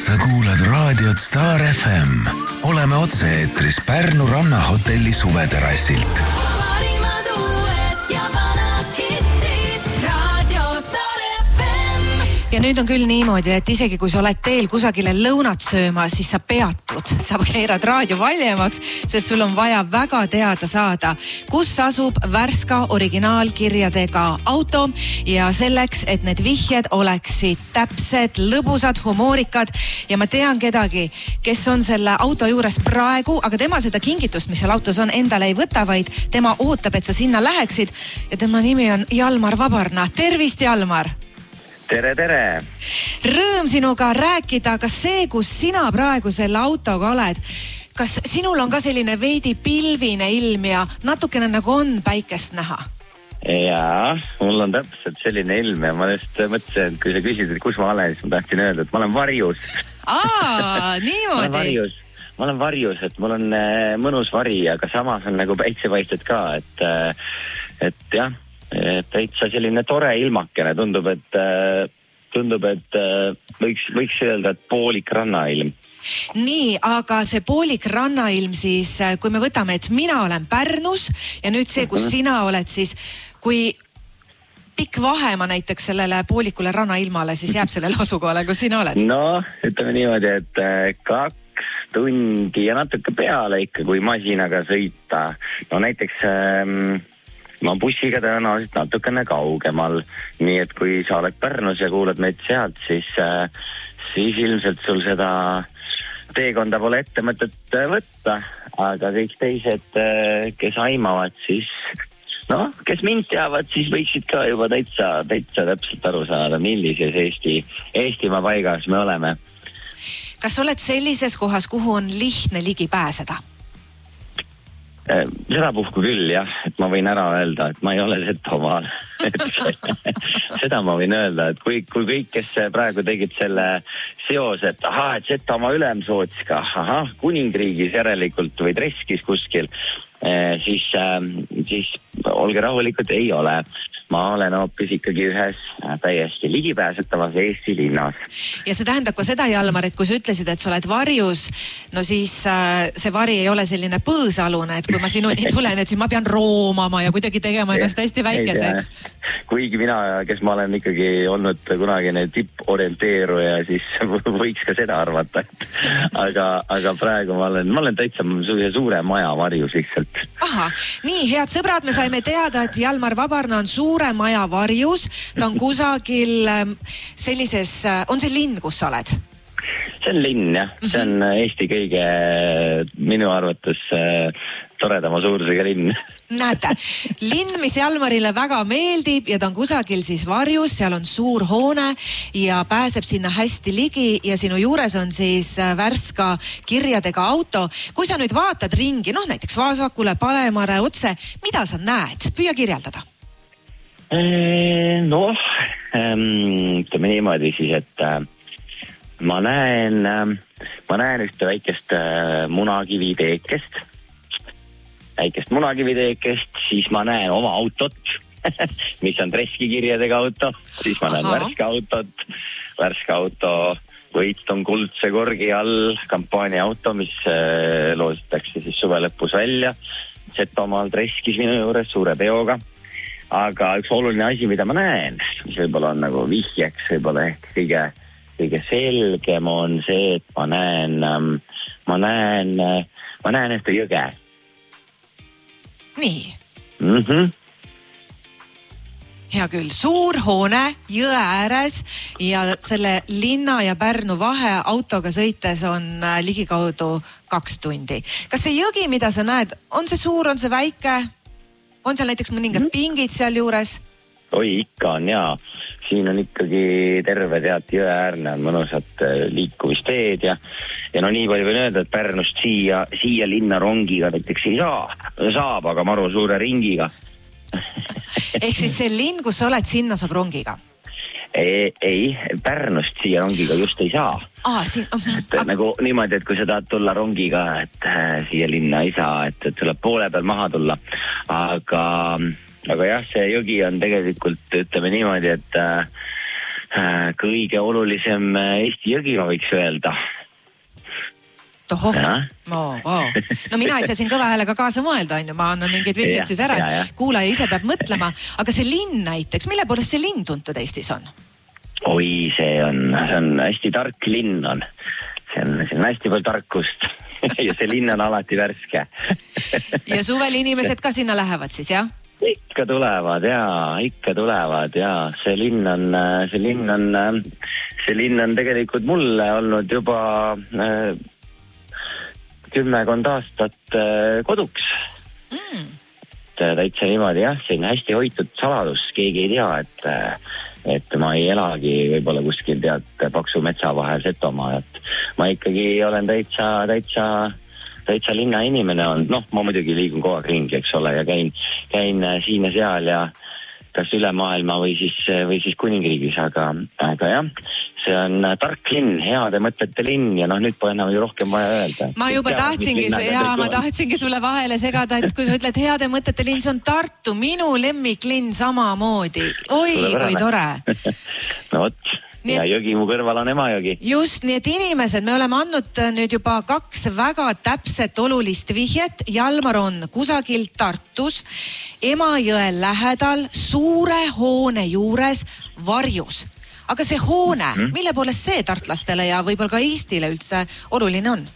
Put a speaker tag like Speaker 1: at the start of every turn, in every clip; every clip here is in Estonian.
Speaker 1: Sa kuulad raadiot Star FM. Oleme otse-eetris Pärnu rannahotelli suveterassilt.
Speaker 2: Parimad uued ja vanad hittid. Radio Star FM.
Speaker 3: Ja nüüd on küll niimoodi, et isegi kui sa oled teel kusagile lõunat sööma, siis sa peatud. Sa keerad raadio valjemaks, sest sul on vaja väga teada saada, kus asub Värska originaalkirjadega auto ja selleks, et need vihjed oleksid täpsed, lõbusad, humoorikad ja ma tean kedagi, kes on selle auto juures praegu, aga tema seda kingitust, mis seal autos on, endale ei võta, vaid tema ootab, et sa sinna läheksid ja tema nimi on Jalmar Vabarna. Tervist, Jalmar!
Speaker 4: Tere, tere!
Speaker 3: Rõõm sinuga rääkida, kas see, kus sina praegu selle autoga oled, kas sinul on ka selline veidi pilvine ilm ja natukene nagu on päikest näha?
Speaker 4: Jaa, mul on täpselt selline ilm ja ma just mõtlesin, et kui sa küsisid, et kus ma olen, siis ma tahtsin öelda, et ma olen varjus.
Speaker 3: Niimoodi.
Speaker 4: Ma olen varjus, et mul on mõnus vari, aga samas on nagu päitsepaisted ka, et jah, täitsa selline tore ilmakene. Tundub, et võiks öelda, et poolik rannailm.
Speaker 3: Nii, aga see poolik rannailm siis, kui me võtame, et mina olen Pärnus ja nüüd see, kus sina oled, siis kui pikk vahe ma näiteks sellele poolikule rannailmale, siis jääb sellele asukohale, kus sina oled?
Speaker 4: No, ütleme niimoodi, et 2 tundi ja natuke peale ikka, kui masinaga sõita. No näiteks ma bussiga tõenäoliselt natukene kaugemal, nii et kui sa oled Pärnus ja kuulad meid sealt, siis ilmselt sul seda teekonda pole ette mõtet võtta, aga kõik teised, kes aimavad, siis kes mind teavad, siis võiksid ka juba täitsa täpselt aru saada, millises Eestimaa paigas me oleme.
Speaker 3: Kas oled sellises kohas, kuhu on lihtne ligi pääseda?
Speaker 4: Seda puhku küll, jah, et ma võin ära öelda, et ma ei ole Setomaal. Seda ma võin öelda, et kui kõik, kes praegu tegid selle seose, et et Setomaa Ülemsootska, kuningriigis järelikult või Treskis kuskil, siis olge rahulikud, ei ole. Ma olen hoopis ikkagi ühes täiesti ligipääsetavas Eesti linnas.
Speaker 3: Ja see tähendab ka seda, Jalmar, et kui sa ütlesid, et sa oled varjus, no siis see vari ei ole selline põõsalune, et kui ma sinuni tulen, et siis ma pean roomama ja kuidagi tegema ennast hästi väikeseks.
Speaker 4: Kuigi mina, kes ma olen ikkagi olnud kunagine tipporienteeruja, siis võiks ka seda arvata. Aga praegu ma olen täitsa suure maja varjus lihtsalt.
Speaker 3: Aha, nii, head sõbrad, me saime teada, et Jalmar Vabarna on suure maja varjus. Ta on kusagil sellises, on see linn, kus sa oled?
Speaker 4: See on linn, jah. See on Eesti kõige minu arvates toredama suurusega linn.
Speaker 3: Näete, linn, mis Jalmarile väga meeldib ja ta on kusagil siis varjus, seal on suur hoone ja pääseb sinna hästi ligi ja sinu juures on siis Värska kirjadega auto. Kui sa nüüd vaatad ringi, näiteks vasakule, paremale, otse, mida sa näed? Püüa kirjeldada.
Speaker 4: Ütleme niimoodi siis, et ma näen ühte väikest munakiviteekest, siis ma näen oma autot, mis on Treski kirjadega auto, siis ma näen Värska auto, võit on kuldse korgi all, kampaania auto, mis loositakse siis suve lõpus välja, Setomaal Treskis minu juures suure peoga. Aga üks oluline asi, mida ma näen, mis võib-olla on nagu vihjeks, võib-olla ehk kõige selgem on see, et ma näen ühte jõge.
Speaker 3: Nii. Hea küll, suur hoone jõe ääres ja selle linna ja Pärnu vahe autoga sõites on ligikaudu 2 tundi. Kas see jõgi, mida sa näed, on see suur, on see väike? On seal näiteks mõningad pingid seal juures?
Speaker 4: Oi, ikka on jaa. Siin on ikkagi terve jõe äärne, on mõnusad liikumisteed ja nii palju võin öelda, et Pärnust siia linna rongiga näiteks ei saab, aga maru suure ringiga.
Speaker 3: Ehk siis see linn, kus sa oled, sinna saab rongiga?
Speaker 4: Ei, Pärnust siia rongiga just ei saa. Nagu niimoodi, et kui sa tahad tulla rongiga, et siia linna ei saa, et tuleb poole peal maha tulla. Aga jah, see jõgi on tegelikult, ütleme niimoodi, et kõige olulisem Eesti jõgi, ma võiks öelda.
Speaker 3: Tohoh, no mina ei saa siin kõva häälega kaasa mõelda, on ju, ma annan mingid vihjed siis ära, et kuulaja ise peab mõtlema, aga see linn näiteks, mille poolest see linn tuntud Eestis on?
Speaker 4: Oi, see on hästi tark linn on. See on hästi palju tarkust ja see linn on alati värske.
Speaker 3: Ja suvel inimesed ka sinna lähevad siis, jah?
Speaker 4: Ikka tulevad ja see linn on tegelikult mulle olnud juba 10 aastat koduks. Täitsa niimoodi jah, see on hästi hoitud saladus, keegi ei tea, et ma ei elagi võib-olla kuskil tead paksu metsa vahel Setomaa, et ma ikkagi olen täitsa linna inimene olnud. Noh, ma muidugi liigun kogu aeg ringi, eks ole, ja käin siin ja seal ja kas üle maailma või siis kuningriigis, aga jah, see on tark linn, heade mõtete linn ja nüüd pole enam ju rohkem vaja öelda.
Speaker 3: Ma juba tahtsingi sulle vahele segada, et kui sa ütled heade mõtete linn, see on Tartu, minu lemmiklinn samamoodi. Oi, kui tore.
Speaker 4: No vot. Ja jõgi mu kõrval on Emajõgi.
Speaker 3: Just, nii et inimesed, me oleme andnud nüüd juba 2 väga täpset olulist vihjet. Jalmar on kusagil Tartus, Emajõe lähedal, suure hoone juures, varjus. Aga see hoone, mille poolest see tartlastele ja võib-olla ka Eestile üldse oluline on?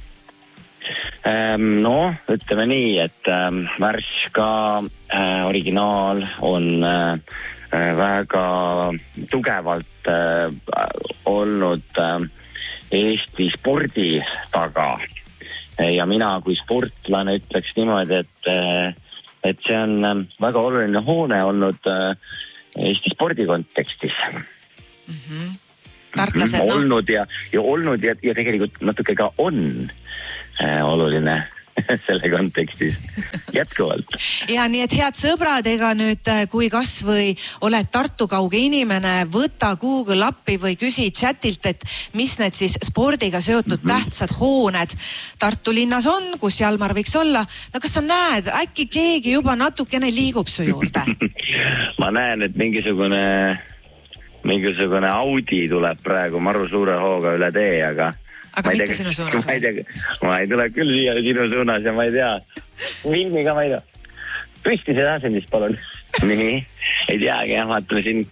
Speaker 4: No, ütleme nii, et Värska originaal on väga tugevalt olnud Eesti spordi taga. Ja mina kui sportlane ütleks niimoodi, et see on väga oluline hoone olnud Eesti spordi kontekstis.
Speaker 3: Tartlased,
Speaker 4: olnud ja tegelikult natuke ka on oluline selle kontekstis jätkuvalt.
Speaker 3: Ja nii, et head sõbrad, ega nüüd kui kas või oled Tartu kauge inimene, võta Google appi või küsi chatilt, et mis need siis spordiga seotud tähtsad hooned Tartu linnas on, kus Jalmar võiks olla. No kas sa näed, äkki keegi juba natukene liigub su juurde?
Speaker 4: Ma näen, et mingisugune Audi tuleb praegu maru suure hooga üle tee, aga
Speaker 3: mitte sinu suunas?
Speaker 4: Ma ei tule küll siia sinu suunas ja ma ei tea. Filmiga ma ei tea. Püsti see asendist, palun. Nii, ei teagi, jah, vaatame siin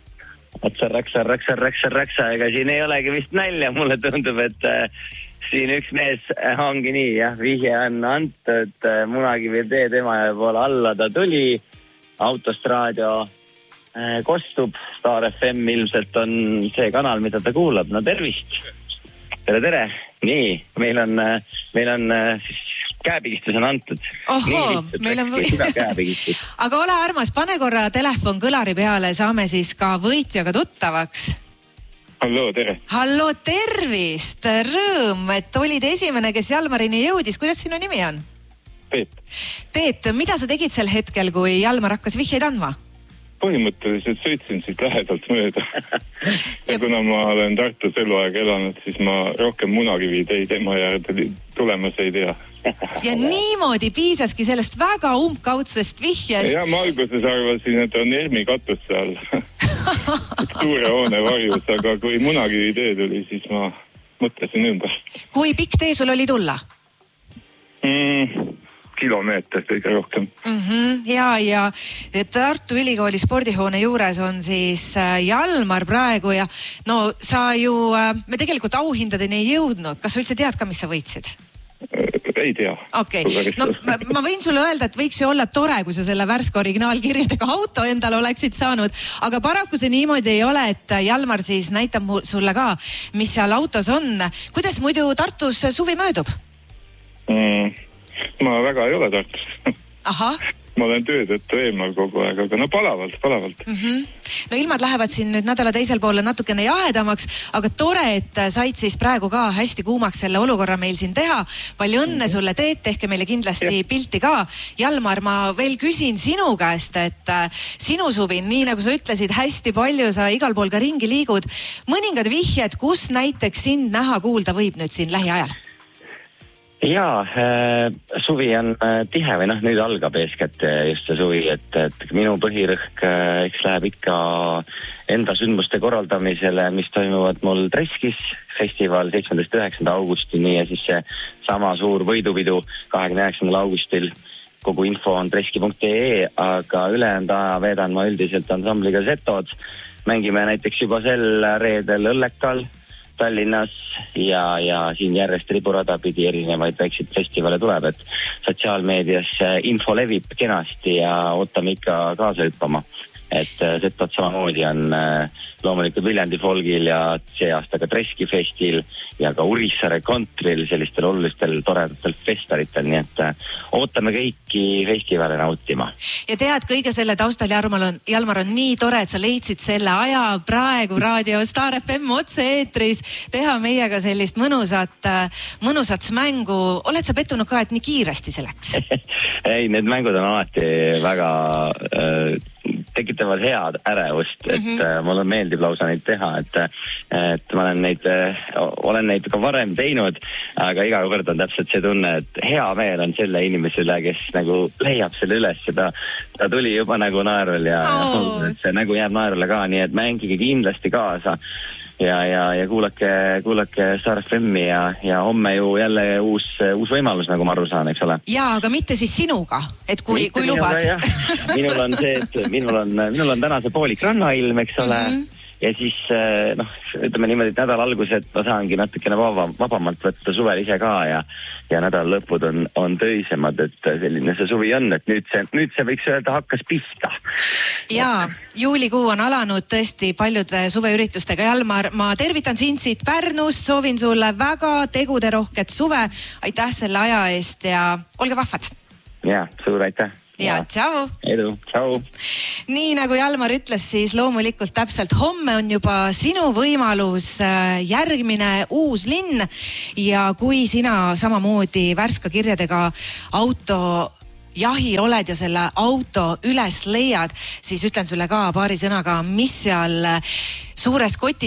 Speaker 4: raksa, ega siin ei olegi vist nalja. Mulle tundub, et siin üks mees ongi nii, jah, vihje on antud, Munakivi tee tema poole alla ta tuli, autost raadio kostub, Star FM ilmselt on see kanal, mida ta kuulab. No tervist! Tere! Nii, meil on käepigistus on antud.
Speaker 3: Ohoo, meil on aga ole armas, pane korra telefon kõlari peale, saame siis ka võitjaga tuttavaks.
Speaker 5: Hallo, tere!
Speaker 3: Hallo, tervist! Rõõm, et olid esimene, kes Jalmarini jõudis. Kuidas sinu nimi on? Teet, mida sa tegid sel hetkel, kui Jalmar hakkas vihjeid andma?
Speaker 5: Põhimõtteliselt sõitsin siit lähedalt mööda. Ja kuna ma olen Tartus eluaeg elanud, siis ma rohkem Munakivi teid Emajõe tulemas ei tea.
Speaker 3: Ja niimoodi piisaski sellest väga umbkaudsest vihjest.
Speaker 5: Ja ma alguses arvasin, et on ERMi katus seal. Suure hoone varjus, aga kui Munakivi tee tuli, siis ma mõtlesin ümber.
Speaker 3: Kui pikk tee sul oli tulla?
Speaker 5: Kilomeeter kõige rohkem.
Speaker 3: Ja Tartu Ülikooli spordihoone juures on siis Jalmar praegu ja no sa ju, me tegelikult auhindadeni ei jõudnud. Kas sa üldse tead ka, mis sa võitsid?
Speaker 5: Ei tea.
Speaker 3: Okei, no ma võin sulle öelda, et võiks ju olla tore, kui sa selle Värska originaalkirjadega auto endale oleksid saanud, aga paraku see niimoodi ei ole, et Jalmar siis näitab sulle ka, mis seal autos on. Kuidas muidu Tartus suvi möödub?
Speaker 5: Ma väga ei ole Tartus.
Speaker 3: Aha.
Speaker 5: Ma olen töötõttu eemal kogu aeg, aga no palavalt.
Speaker 3: No ilmad lähevad siin nüüd nädala teisel poole natukene jahedamaks, aga tore, et said siis praegu ka hästi kuumaks selle olukorra meil siin teha. Palju õnne sulle, Teet, tehke meile kindlasti pilti ka. Jalmar, ma veel küsin sinu käest, et sinu suvi, nii nagu sa ütlesid, hästi palju sa igal pool ka ringi liigud. Mõningad vihjed, kus näiteks sind näha kuulda võib nüüd siin lähiajal?
Speaker 4: Jaa, suvi on tihe või nüüd algab eeskätt just see suvi, et minu põhirõhk eks läheb ikka enda sündmuste korraldamisele, mis toimuvad mul Treskis festival 7.–9. augustini ja siis see sama suur võidupidu 29. augustil. Kogu info on treski.ee, aga ülejäänud aja veedan ma üldiselt ansambliga Zetod. Mängime näiteks juba sel reedel Õllekal Tallinnas ja siin järjest riburada pidi erinevaid väikseid festivale tuleb, et sotsiaalmeedias info levib kenasti ja ootame ikka kaasa hüppama. Et Zetod samamoodi on loomulikult Viljandi Folgil ja see aasta ka Treski festil ja ka Urissaare kontril sellistel olulistel toredatel festaritel, nii et ootame kõiki festivale nautima.
Speaker 3: Ja tead, kõige selle taustal, Jalmar, on nii tore, et sa leidsid selle aja praegu Raadio Star FM otse-eetris teha meiega sellist mõnusat mängu. Oled sa pettunud ka, et nii kiiresti see läks?
Speaker 4: Ei, need mängud on alati väga tekitavad head ärevust, et mulle meeldib lausa neid teha, et ma olen neid ka varem teinud, aga iga kord on täpselt see tunne, et hea meel on selle inimesele, kes nagu leiab selle üles, ta tuli juba nagu naerul ja see nägu jääb naerule ka, nii et mängige kindlasti kaasa. Ja kuulake Star FM-i ja homme ju jälle uus võimalus, nagu ma aru saan, eks ole?
Speaker 3: Jaa, aga mitte siis sinuga, et kui lubad.
Speaker 4: Minul on see, et minul on täna see poolik rannailm, eks ole, ja siis ütleme niimoodi, et nädal alguses ma saangi natukene vabamalt võtta suvel ise ka ja nädal lõpud on töisemad, et selline see suvi on, et nüüd see võiks öelda hakkas pihta.
Speaker 3: Jaa, juulikuu on alanud tõesti paljude suveüritustega. Jalmar, ma tervitan sind siit Pärnust, soovin sulle väga teguderohket suve. Aitäh selle aja eest ja olge vahvad.
Speaker 4: Ja, suur aitäh.
Speaker 3: Ja tšau.
Speaker 4: Edu, tšau.
Speaker 3: Nii nagu Jalmar ütles, siis loomulikult täpselt homme on juba sinu võimalus järgmine uus linn ja kui sina samamoodi Värska kirjadega auto jahil oled ja selle auto üles leiad, siis ütlen sulle ka paari sõnaga, mis seal suures kotis